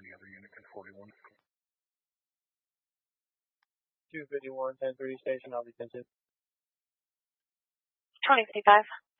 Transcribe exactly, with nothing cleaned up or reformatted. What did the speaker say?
any other unit in forty-one. two fifty-one, ten three station, I'll be ten two. twenty fifty-five.